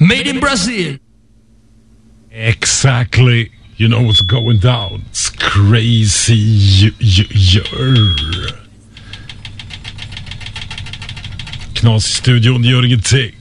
Made in Brazil. Exactly. You know what's going down. It's crazy. Knas i studion gör ingenting.